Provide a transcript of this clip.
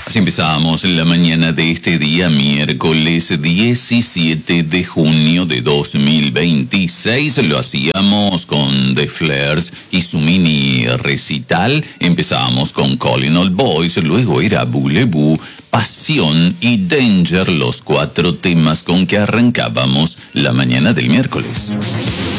Así empezamos la mañana de este día, miércoles 17 de junio de 2026. Lo hacíamos con The Flares y su mini recital. Empezamos con Calling All Boys, luego era Boulevou, Pasión y Danger, los 4 temas con que arrancábamos la mañana del miércoles.